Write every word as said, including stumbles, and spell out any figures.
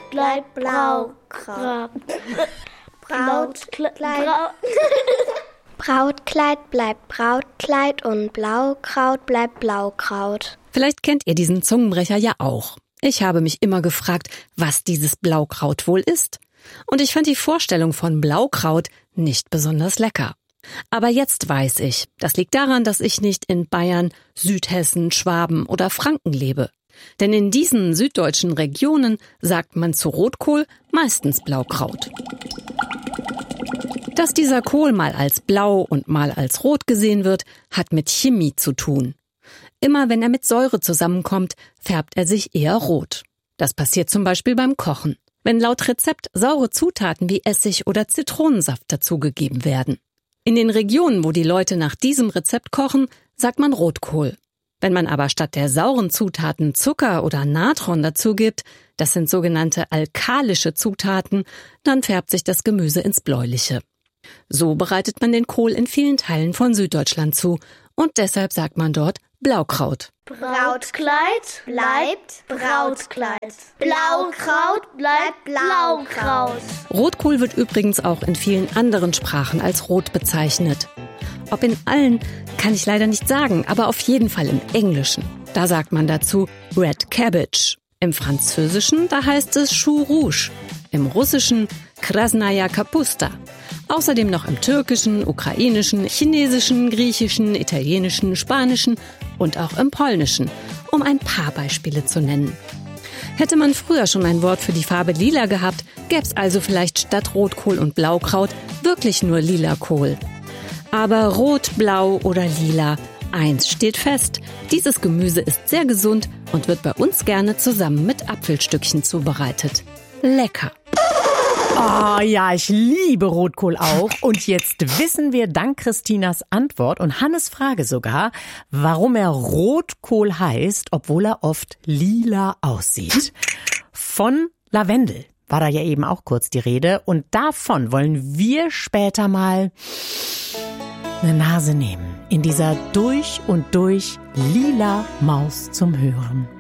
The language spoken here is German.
bleibt Braukraut. Brautkleid. Brautkleid bleibt Brautkleid und Blaukraut bleibt Blaukraut. Vielleicht kennt ihr diesen Zungenbrecher ja auch. Ich habe mich immer gefragt, was dieses Blaukraut wohl ist. Und ich fand die Vorstellung von Blaukraut nicht besonders lecker. Aber jetzt weiß ich, das liegt daran, dass ich nicht in Bayern, Südhessen, Schwaben oder Franken lebe. Denn in diesen süddeutschen Regionen sagt man zu Rotkohl meistens Blaukraut. Dass dieser Kohl mal als blau und mal als rot gesehen wird, hat mit Chemie zu tun. Immer wenn er mit Säure zusammenkommt, färbt er sich eher rot. Das passiert zum Beispiel beim Kochen, wenn laut Rezept saure Zutaten wie Essig oder Zitronensaft dazugegeben werden. In den Regionen, wo die Leute nach diesem Rezept kochen, sagt man Rotkohl. Wenn man aber statt der sauren Zutaten Zucker oder Natron dazugibt, das sind sogenannte alkalische Zutaten, dann färbt sich das Gemüse ins Bläuliche. So bereitet man den Kohl in vielen Teilen von Süddeutschland zu und deshalb sagt man dort Blaukraut. Brautkleid bleibt Brautkleid. Blaukraut bleibt Blaukraut. Rotkohl wird übrigens auch in vielen anderen Sprachen als rot bezeichnet. Ob in allen, kann ich leider nicht sagen, aber auf jeden Fall im Englischen. Da sagt man dazu Red Cabbage. Im Französischen, da heißt es Chou Rouge. Im Russischen Krasnaya Kapusta. Außerdem noch im Türkischen, Ukrainischen, Chinesischen, Griechischen, Italienischen, Spanischen und auch im Polnischen, um ein paar Beispiele zu nennen. Hätte man früher schon ein Wort für die Farbe Lila gehabt, gäb's also vielleicht statt Rotkohl und Blaukraut wirklich nur Lilakohl. Aber Rot, Blau oder Lila, eins steht fest: Dieses Gemüse ist sehr gesund und wird bei uns gerne zusammen mit Apfelstückchen zubereitet. Lecker! Oh ja, ich liebe Rotkohl auch. Und jetzt wissen wir dank Christinas Antwort und Hannes Frage sogar, warum er Rotkohl heißt, obwohl er oft lila aussieht. Von Lavendel war da ja eben auch kurz die Rede. Und davon wollen wir später mal eine Nase nehmen. In dieser durch und durch lila Maus zum Hören.